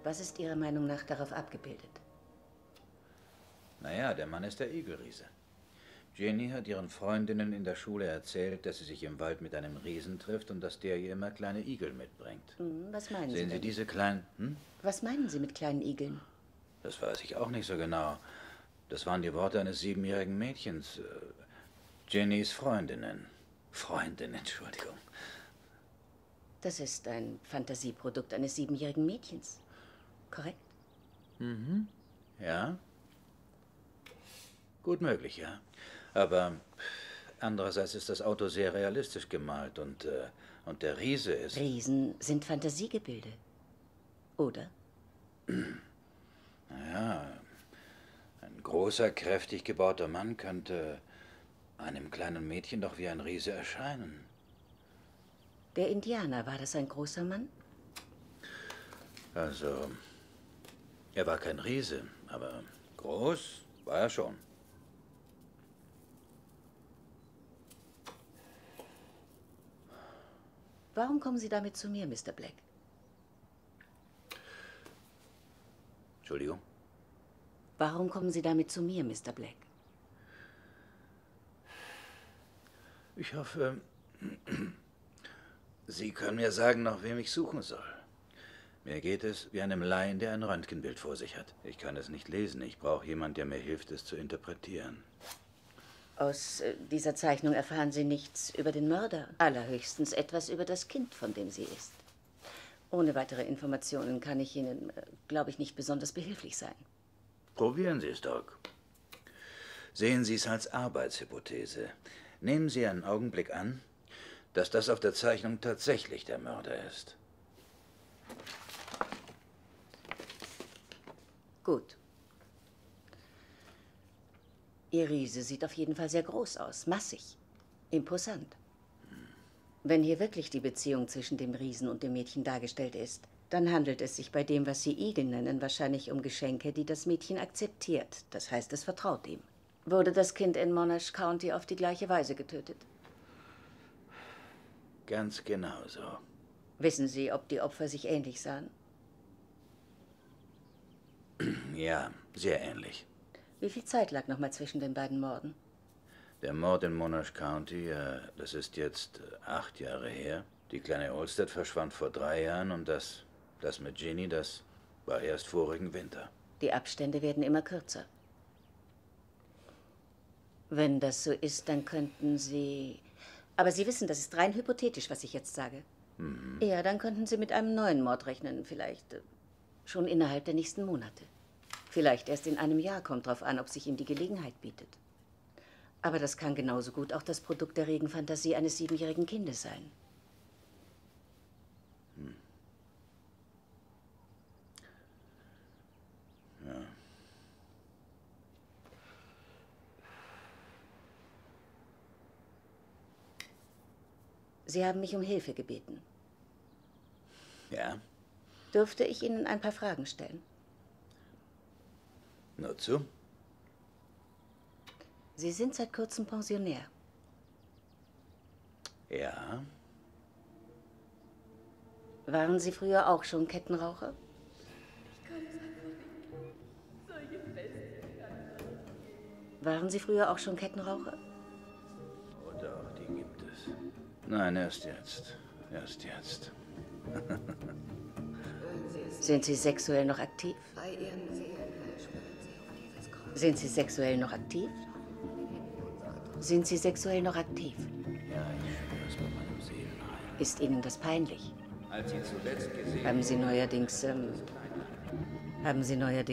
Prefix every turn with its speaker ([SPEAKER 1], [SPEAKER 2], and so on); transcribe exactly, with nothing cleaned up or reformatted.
[SPEAKER 1] Was ist Ihrer Meinung nach darauf abgebildet?
[SPEAKER 2] Naja, der Mann ist der Igelriese. Jenny hat ihren Freundinnen in der Schule erzählt, dass sie sich im Wald mit einem Riesen trifft und dass der ihr immer kleine Igel mitbringt.
[SPEAKER 1] Hm, was meinen Sie
[SPEAKER 2] Sehen Sie
[SPEAKER 1] denn?
[SPEAKER 2] diese kleinen... Hm?
[SPEAKER 1] Was meinen Sie mit kleinen Igeln?
[SPEAKER 2] Das weiß ich auch nicht so genau. Das waren die Worte eines siebenjährigen Mädchens. Äh, Jennys Freundinnen. Freundin, Entschuldigung.
[SPEAKER 1] Das ist ein Fantasieprodukt eines siebenjährigen Mädchens. Korrekt?
[SPEAKER 2] Mhm. Ja. Gut möglich, ja. Aber andererseits ist das Auto sehr realistisch gemalt und, äh, und der Riese ist...
[SPEAKER 1] Riesen sind Fantasiegebilde. Oder?
[SPEAKER 2] Naja, ein großer, kräftig gebauter Mann könnte einem kleinen Mädchen doch wie ein Riese erscheinen.
[SPEAKER 1] Der Indianer, war das ein großer Mann?
[SPEAKER 2] Also, er war kein Riese, aber groß war er schon.
[SPEAKER 1] Warum kommen Sie damit zu mir, Mister Black?
[SPEAKER 2] Entschuldigung?
[SPEAKER 1] Warum kommen Sie damit zu mir, Mister Black?
[SPEAKER 2] Ich hoffe, Sie können mir sagen, nach wem ich suchen soll. Mir geht es wie einem Laien, der ein Röntgenbild vor sich hat. Ich kann es nicht lesen. Ich brauche jemanden, der mir hilft, es zu interpretieren.
[SPEAKER 1] Aus äh, dieser Zeichnung erfahren Sie nichts über den Mörder. Allerhöchstens etwas über das Kind, von dem sie ist. Ohne weitere Informationen kann ich Ihnen, äh, glaube ich, nicht besonders behilflich sein.
[SPEAKER 2] Probieren Sie es, Doc. Sehen Sie es als Arbeitshypothese. Nehmen Sie einen Augenblick an, dass das auf der Zeichnung tatsächlich der Mörder ist.
[SPEAKER 1] Gut. Ihr Riese sieht auf jeden Fall sehr groß aus, massig, imposant. Wenn hier wirklich die Beziehung zwischen dem Riesen und dem Mädchen dargestellt ist, dann handelt es sich bei dem, was Sie Igel nennen, wahrscheinlich um Geschenke, die das Mädchen akzeptiert. Das heißt, es vertraut ihm. Wurde das Kind in Monash County auf die gleiche Weise getötet?
[SPEAKER 2] Ganz genau so.
[SPEAKER 1] Wissen Sie, ob die Opfer sich ähnlich sahen?
[SPEAKER 2] Ja, sehr ähnlich.
[SPEAKER 1] Wie viel Zeit lag noch mal zwischen den beiden Morden?
[SPEAKER 2] Der Mord in Monash County, äh, das ist jetzt äh, acht Jahre her. Die kleine Olstead verschwand vor drei Jahren und das, das mit Ginny, das war erst vorigen Winter.
[SPEAKER 1] Die Abstände werden immer kürzer. Wenn das so ist, dann könnten Sie... Aber Sie wissen, das ist rein hypothetisch, was ich jetzt sage.
[SPEAKER 2] Mhm.
[SPEAKER 1] Ja, dann könnten Sie mit einem neuen Mord rechnen, vielleicht äh, schon innerhalb der nächsten Monate. Vielleicht erst in einem Jahr, kommt drauf an, ob sich ihm die Gelegenheit bietet. Aber das kann genauso gut auch das Produkt der regen Fantasie eines siebenjährigen Kindes sein.
[SPEAKER 2] Hm. Ja.
[SPEAKER 1] Sie haben mich um Hilfe gebeten.
[SPEAKER 2] Ja?
[SPEAKER 1] Dürfte ich Ihnen ein paar Fragen stellen?
[SPEAKER 2] Nur zu?
[SPEAKER 1] Sie sind seit kurzem Pensionär.
[SPEAKER 2] Ja.
[SPEAKER 1] Waren Sie früher auch schon Kettenraucher? Waren Sie früher auch schon Kettenraucher?
[SPEAKER 2] Oh doch, die gibt es. Nein, erst jetzt. Erst jetzt.
[SPEAKER 1] Sind Sie sexuell noch aktiv? Sind Sie sexuell noch aktiv? Sind Sie sexuell noch aktiv?
[SPEAKER 2] Ja, ich spüre es bei meinem Seelenheil.
[SPEAKER 1] Ist Ihnen das peinlich?
[SPEAKER 2] Als sie zuletzt gesehen
[SPEAKER 1] Haben Sie neuerdings, ähm, haben Sie neuerdings